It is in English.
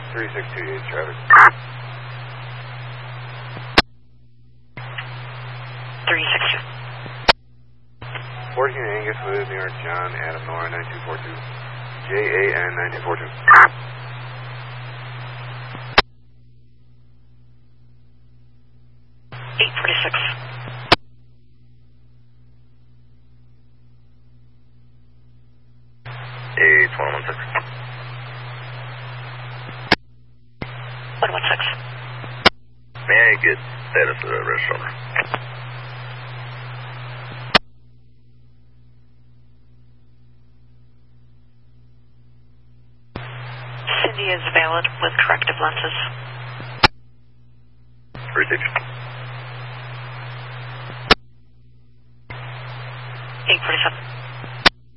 3628 traffic. 362. 14 Angus with New York John, Adam Nora 9242. JAN 9242. 846. 8116. 116. May I get status of the restaurant? Cindy is valid with corrective lenses. Received. 847.